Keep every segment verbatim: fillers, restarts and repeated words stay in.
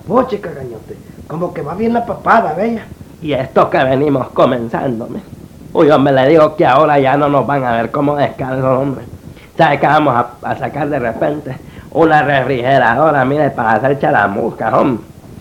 Puchica, gañote, como que va bien la papada, bella. Y esto que venimos comenzando, me. Uy, hombre, le digo que ahora ya no nos van a ver como descalzos, hombre. ¿Sabe qué vamos a, a sacar de repente? Una refrigeradora, mire, para hacer charamuscas, hombre.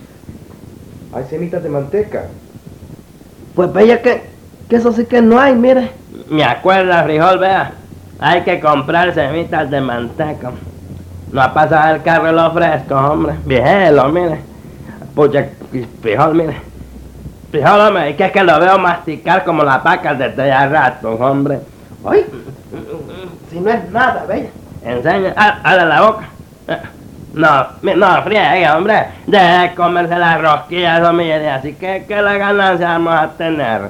Hay semitas de manteca. Pues bella que, que eso sí que no hay, mire. Me acuerda, frijol, vea. Hay que comprar semitas de manteca. No ha pasado el carro lo fresco, hombre. Viejelo, mire. Pucha, frijol, mire. Frijol, hombre, es que es que lo veo masticar como las vacas desde ya rato, hombre. Ay, si no es nada, bella. Enseña, ah, abre la boca. No, no friegue, hombre. Deje de comerse las rosquillas, hombre, así que, ¿qué la ganancia vamos a tener?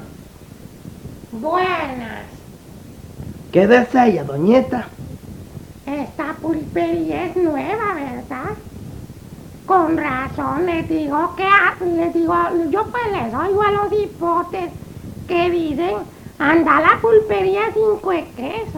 Buenas. ¿Qué desea ella, doñeta? Esta pulpería es nueva, ¿verdad? Con razón, les digo que, les digo, yo pues les oigo a los hipotes que dicen, anda la pulpería cinco de queso.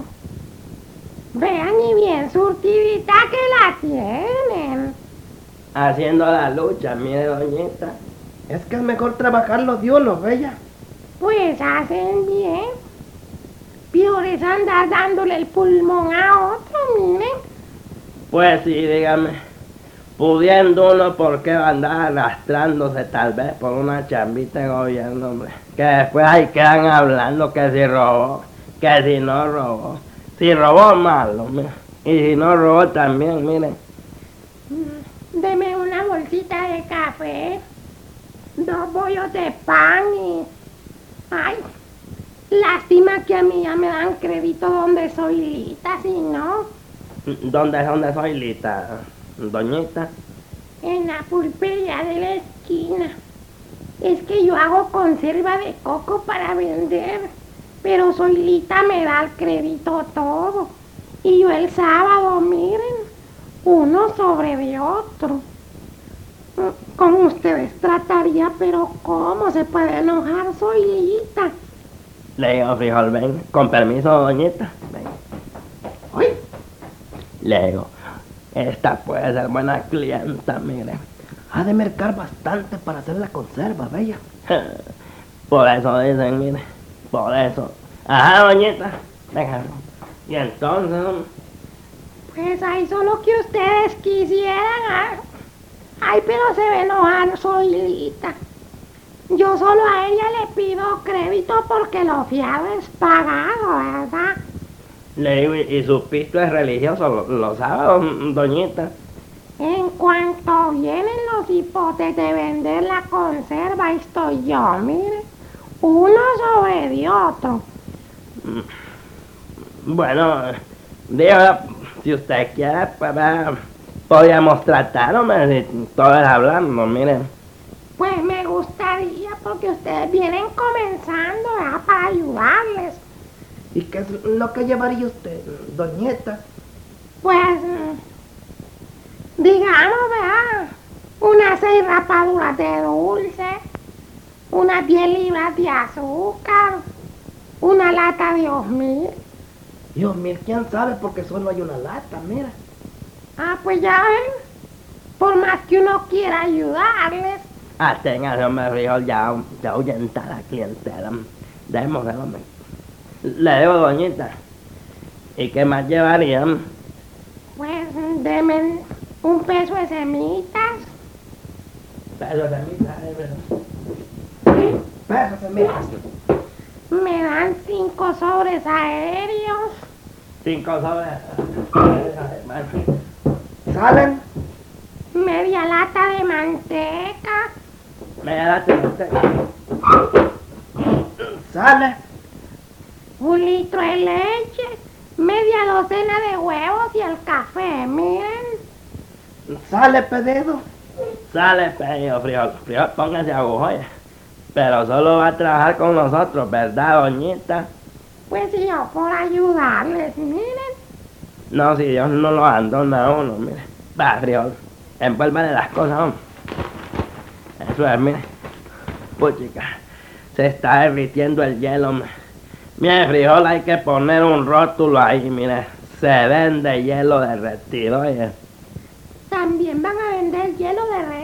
Vean y bien surtidita que la tienen. Haciendo la lucha, mire, doñita. Es que es mejor trabajarlo de uno, bella. Pues hacen bien. Peor es andar dándole el pulmón a otro, miren. Pues sí, dígame. Pudiendo uno, ¿por qué va a andar arrastrándose tal vez por una chambita de gobierno, hombre? Que después ahí quedan hablando que si robó, que si no robó. Si robó, malo, mira. Y si no robó también, miren. Deme una bolsita de café, dos bollos de pan y... Ay, lástima que a mí ya me dan crédito donde soy lita, si no... ¿Dónde, dónde soy lita, doñita? En la pulpería de la esquina. Es que yo hago conserva de coco para vender, pero Soilita me da el crédito todo. Y yo el sábado, miren, uno sobre de otro. Con ustedes trataría, pero ¿cómo se puede enojar Soilita? Le digo, frijol, ven, con permiso, doñita. Ven. Ay, Le digo, esta puede ser buena clienta, mire. ha de mercar bastante para hacer la conserva, bella. Por eso dicen, mire, por eso. Ajá, doñita, venga. Y entonces, Pues ahí solo que ustedes quisieran. ah. Ay, pero se ve enojar Soilita. Yo solo a ella le pido crédito porque lo fiado es pagado, ¿verdad? le digo, y su pisto es religioso los, los sábados, doñita. En cuanto vienen los hipotes de vender la conserva, ahí estoy yo, mire. Uno sobre de otro. Bueno, digo, si usted quiere, pues va, podríamos tratar, hombre, si todo es hablando, miren. Pues me gustaría porque ustedes vienen comenzando, ¿verdad? Para ayudarles. ¿Y qué es lo que llevaría usted, doñeta? Pues, mm, digamos, ¿verdad? Unas seis rapaduras de dulce, unas diez libras de azúcar, una lata de osmil. Dios mío, ¿quién sabe? Porque solo hay una lata, mira. Ah, pues ya ven, por más que uno quiera ayudarles. Ah, tenga, hombre, frijol, ya, ya ahuyenta la clientela. Démosle, hombre. Le digo, doñita, ¿y qué más llevarían? Pues denme un peso de semitas. Peso de mitad, ¿verdad? Pesos, semitas. Me dan cinco sobres aéreos. Cinco sobres. ¿Salen? Media lata de manteca. Me da usted. ¿Sale? Un litro de leche. Media docena de huevos y el café, miren. ¿Sale pedido? Sale pedido, frijol. Frijol, póngase agujoya. Pero solo va a trabajar con nosotros, ¿verdad, doñita? Pues yo por ayudarles, miren. No, si Dios no lo abandona a uno, mire. Va, frijol. Envuélvale las cosas, hombre. Eso es, mire. Puchica, se está derritiendo el hielo, hombre. Mire, frijol, hay que poner un rótulo ahí, mire. Se vende hielo derretido, oye. También van a vender hielo derretido.